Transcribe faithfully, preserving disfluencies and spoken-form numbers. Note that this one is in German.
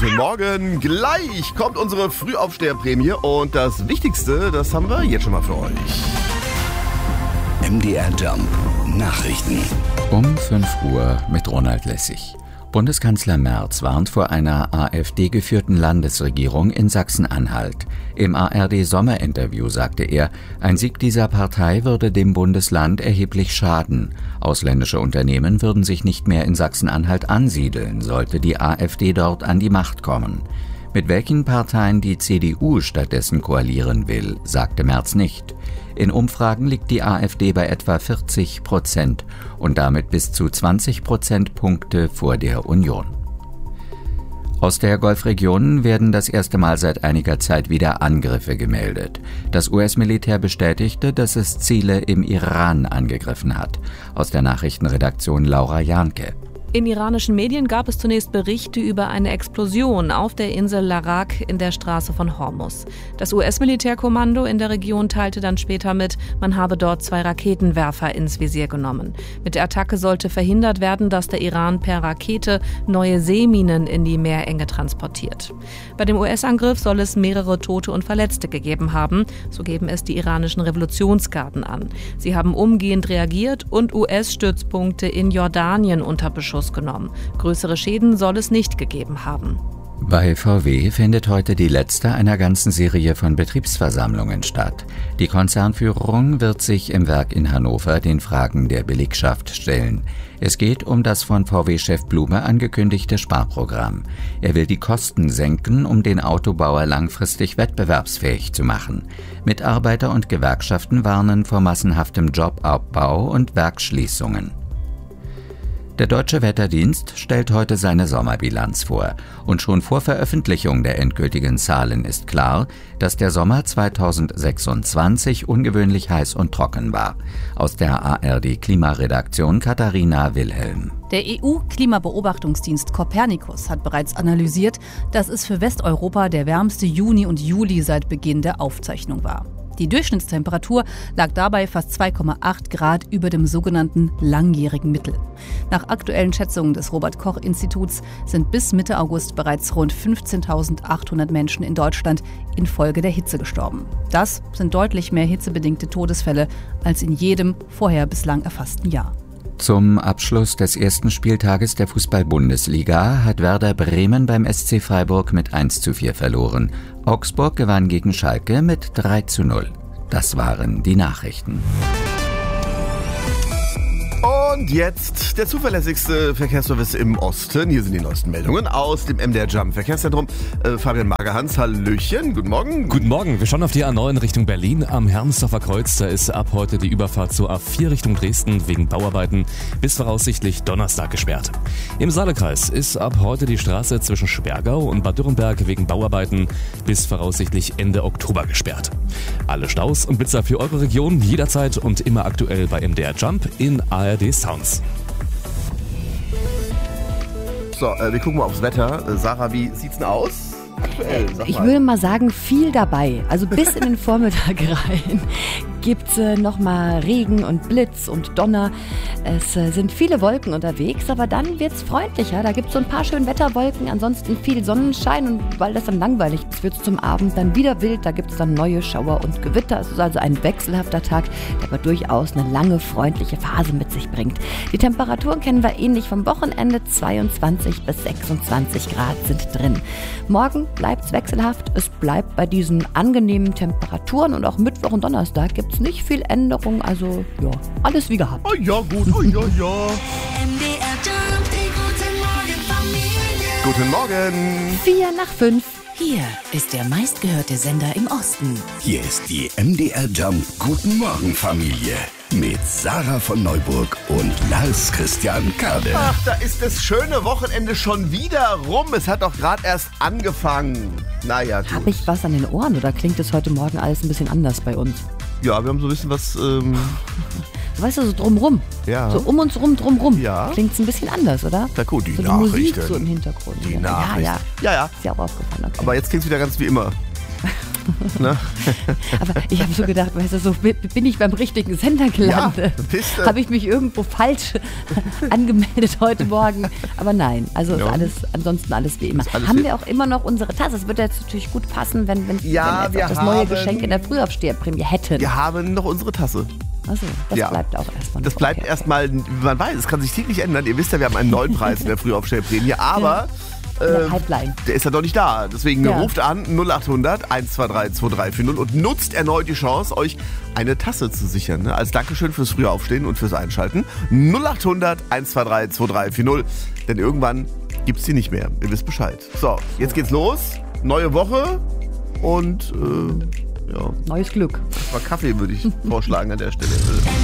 Guten Morgen. Gleich kommt unsere Frühaufsteherprämie und das Wichtigste, das haben wir jetzt schon mal für euch. M D R Jump Nachrichten. Um fünf Uhr mit Ronald Lessig. Bundeskanzler Merz warnt vor einer AfD-geführten Landesregierung in Sachsen-Anhalt. Im A R D-Sommerinterview sagte er, ein Sieg dieser Partei würde dem Bundesland erheblich schaden. Ausländische Unternehmen würden sich nicht mehr in Sachsen-Anhalt ansiedeln, sollte die AfD dort an die Macht kommen. Mit welchen Parteien die C D U stattdessen koalieren will, sagte Merz nicht. In Umfragen liegt die AfD bei etwa vierzig Prozent und damit bis zu zwanzig Prozentpunkte vor der Union. Aus der Golfregion werden das erste Mal seit einiger Zeit wieder Angriffe gemeldet. Das U S-Militär bestätigte, dass es Ziele im Iran angegriffen hat. Aus der Nachrichtenredaktion Laura Jahnke. In iranischen Medien gab es zunächst Berichte über eine Explosion auf der Insel Larak in der Straße von Hormuz. Das U S-Militärkommando in der Region teilte dann später mit, man habe dort zwei Raketenwerfer ins Visier genommen. Mit der Attacke sollte verhindert werden, dass der Iran per Rakete neue Seeminen in die Meerenge transportiert. Bei dem U S-Angriff soll es mehrere Tote und Verletzte gegeben haben, so geben es die iranischen Revolutionsgarden an. Sie haben umgehend reagiert und U S-Stützpunkte in Jordanien unter Beschuss genommen. Größere Schäden soll es nicht gegeben haben. Bei V W findet heute die letzte einer ganzen Serie von Betriebsversammlungen statt. Die Konzernführung wird sich im Werk in Hannover den Fragen der Belegschaft stellen. Es geht um das von V W-Chef Blume angekündigte Sparprogramm. Er will die Kosten senken, um den Autobauer langfristig wettbewerbsfähig zu machen. Mitarbeiter und Gewerkschaften warnen vor massenhaftem Jobabbau und Werksschließungen. Der Deutsche Wetterdienst stellt heute seine Sommerbilanz vor. Und schon vor Veröffentlichung der endgültigen Zahlen ist klar, dass der Sommer zweitausendsechsundzwanzig ungewöhnlich heiß und trocken war. Aus der A R D-Klimaredaktion Katharina Wilhelm. Der E U-Klimabeobachtungsdienst Copernicus hat bereits analysiert, dass es für Westeuropa der wärmste Juni und Juli seit Beginn der Aufzeichnung war. Die Durchschnittstemperatur lag dabei fast zwei Komma acht Grad über dem sogenannten langjährigen Mittel. Nach aktuellen Schätzungen des Robert-Koch-Instituts sind bis Mitte August bereits rund fünfzehntausendachthundert Menschen in Deutschland infolge der Hitze gestorben. Das sind deutlich mehr hitzebedingte Todesfälle als in jedem vorher bislang erfassten Jahr. Zum Abschluss des ersten Spieltages der Fußball-Bundesliga hat Werder Bremen beim S C Freiburg mit eins zu vier verloren. Augsburg gewann gegen Schalke mit drei zu null. Das waren die Nachrichten. Und jetzt der zuverlässigste Verkehrsservice im Osten. Hier sind die neuesten Meldungen aus dem M D R Jump Verkehrszentrum. Äh, Fabian Magerhans, hallöchen, guten Morgen. Guten Morgen, wir schauen auf die A neun Richtung Berlin am Hermsdorfer Kreuz. Da ist ab heute die Überfahrt zur A vier Richtung Dresden wegen Bauarbeiten bis voraussichtlich Donnerstag gesperrt. Im Saalekreis ist ab heute die Straße zwischen Sperrgau und Bad Dürrenberg wegen Bauarbeiten bis voraussichtlich Ende Oktober gesperrt. Alle Staus und Blitzer für eure Region jederzeit und immer aktuell bei M D R Jump in A R D Sounds. So, äh, wir gucken mal aufs Wetter. Äh, Sarah, wie sieht's denn aus? Aktuell, sag ich mal. würde mal sagen, viel dabei. Also bis in den Vormittag rein gibt es äh, nochmal Regen und Blitz und Donner. Es äh, sind viele Wolken unterwegs, aber dann wird es freundlicher. Da gibt es so ein paar schöne Wetterwolken, ansonsten viel Sonnenschein. Und weil das dann langweilig ist, wird es zum Abend dann wieder wild. Da gibt es dann neue Schauer und Gewitter. Es ist also ein wechselhafter Tag, der aber durchaus eine lange, freundliche Phase mit sich bringt. Die Temperaturen kennen wir ähnlich vom Wochenende. zweiundzwanzig bis sechsundzwanzig Grad sind drin. Morgen bleibt es wechselhaft. Es bleibt bei diesen angenehmen Temperaturen und auch Mittwoch und Donnerstag gibt es nicht viel Änderung. Also ja, alles wie gehabt. Oh ja, gut, oh ja, ja. M D R Jump, die guten Morgen Familie. Guten Morgen. Vier nach fünf. Hier ist der meistgehörte Sender im Osten. Hier ist die M D R Jump Guten Morgen Familie mit Sarah von Neuburg und Lars Christian Kade. Ach, da ist das schöne Wochenende schon wieder rum. Es hat doch gerade erst angefangen. Naja, gut. Habe ich was an den Ohren oder klingt es heute Morgen alles ein bisschen anders bei uns? Ja, wir haben so ein bisschen was... Ähm Weißt du, so drumrum. Ja. So um uns rum, drumrum. Ja. Klingt es ein bisschen anders, oder? Na gut, die so die Nachrichten. Musik so im Hintergrund. Die ja, Nachrichten. Ja, ja. Ja, ja. Ist ja auch aufgefallen. Okay. Aber jetzt klingt es wieder ganz wie immer. Ne? Aber ich habe so gedacht, weißt du, so bin ich beim richtigen Sender gelandet. Ja, bist du. Habe ich mich irgendwo falsch angemeldet heute Morgen. Aber nein, also ist Ja. alles, ansonsten alles wie immer. Ist alles Haben wie- wir auch immer noch unsere Tasse? Das würde jetzt natürlich gut passen, wenn, wenn, Ja, wenn wir wir jetzt auch das neue haben- Geschenk in der Frühaufsteherprämie hätten. Wir haben noch unsere Tasse. Achso, das Ja. bleibt auch erstmal Das noch. bleibt Okay. erstmal, man weiß, es kann sich täglich ändern. Ihr wisst ja, wir haben einen neuen Preis in der Frühaufstellprämie, aber In der äh, Pipeline. der ist ja doch nicht da. Deswegen Ja. ruft an null acht hundert eins zwei drei zwei drei vier null und nutzt erneut die Chance, euch eine Tasse zu sichern. Ne? Als Dankeschön fürs frühe Aufstehen und fürs Einschalten. null acht hundert eins zwei drei zwei drei vier null. Denn irgendwann gibt's die nicht mehr. Ihr wisst Bescheid. So, jetzt geht's los. Neue Woche und äh, ja, Neues Glück. mal Kaffee würde ich vorschlagen an der Stelle.